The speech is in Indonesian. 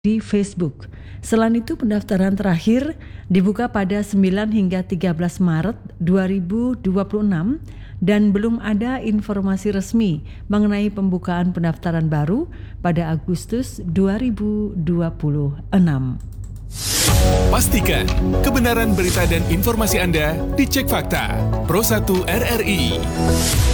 di Facebook. Selain itu, pendaftaran terakhir dibuka pada 9 hingga 13 Maret 2026 dan belum ada informasi resmi mengenai pembukaan pendaftaran baru pada Agustus 2026. Pastikan kebenaran berita dan informasi Anda dicek fakta. Pro 1 RRI.